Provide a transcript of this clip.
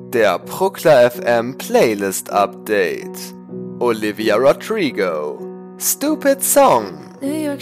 Der Prokla FM Playlist Update. Olivia Rodrigo. Stupid Song. New York